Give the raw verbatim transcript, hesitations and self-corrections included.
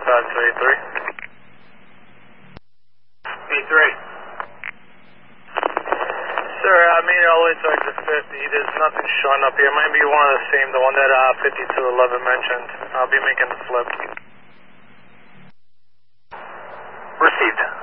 five to eight three. eight three. Sir, I made all the way to exit fifty. There's nothing showing up here. Might be one of the same, the one that uh, fifty-two eleven mentioned. I'll be making the flip. Received.